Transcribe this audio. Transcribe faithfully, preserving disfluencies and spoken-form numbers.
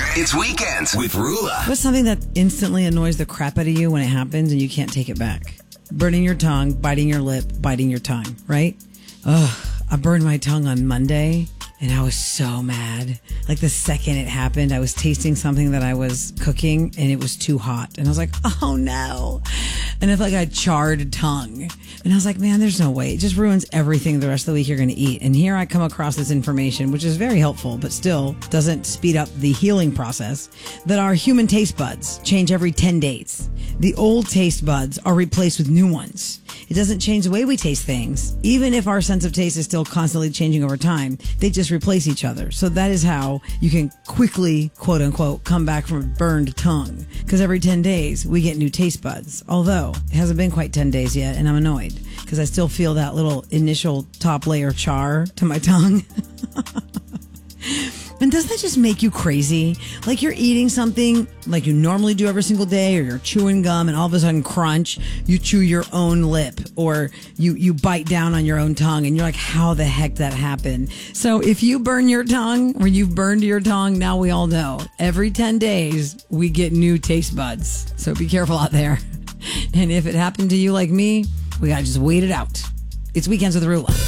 It's Weekends with Rula. What's something that instantly annoys the crap out of you when it happens and you can't take it back? Burning your tongue, biting your lip, biting your tongue, right? Ugh, I burned my tongue on Monday and I was so mad. Like the second it happened, I was tasting something that I was cooking and it was too hot. And I was like, oh no. And it's like a charred tongue. And I was like, man, there's no way. It just ruins everything the rest of the week you're going to eat. And here I come across this information, which is very helpful, but still doesn't speed up the healing process, that our human taste buds change every ten days. The old taste buds are replaced with new ones. It doesn't change the way we taste things. Even if our sense of taste is still constantly changing over time, they just replace each other. So that is how you can quickly, quote unquote, come back from a burned tongue. Because every ten days we get new taste buds. Although it hasn't been quite ten days yet and I'm annoyed because I still feel that little initial top layer char to my tongue. And doesn't that just make you crazy? Like you're eating something like you normally do every single day, or you're chewing gum and all of a sudden crunch, you chew your own lip, or you, you bite down on your own tongue and you're like, how the heck that happened? So if you burn your tongue or you've burned your tongue, now we all know every ten days we get new taste buds. So be careful out there. And if it happened to you like me, we gotta just wait it out. It's Weekends with Rula.